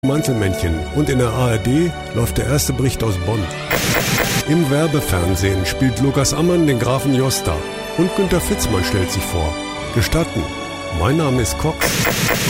Mantelmännchen und in der ARD läuft der erste Bericht aus Bonn. Im Werbefernsehen spielt Lukas Ammann den Grafen Josta und Günter Fitzmann stellt sich vor. Gestatten, mein Name ist Cox.